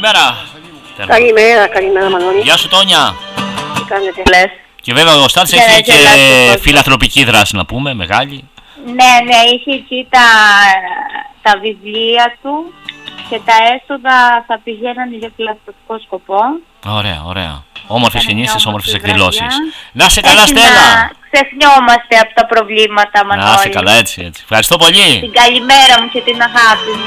καλημέρα. Καλημέρα Μανώλη. Γεια σου Τόνια. Τι κάνετε, λες? Και βέβαια ο Στάτης έχει και φιλανθρωπική δράση να πούμε, μεγάλη. Ναι, είχε εκεί τα βιβλία του και τα έσοδα θα πηγαίναν για φιλανθρωπικό σκοπό. Ωραία. Όμορφες κινήσεις, όμορφες εκδηλώσεις. Να σε καλά, Στέλλα. Να ξεχνιόμαστε από τα προβλήματα, Μανώλη. Να σε καλά, έτσι. Ευχαριστώ πολύ. Την καλημέρα μου και την αγάπη μου.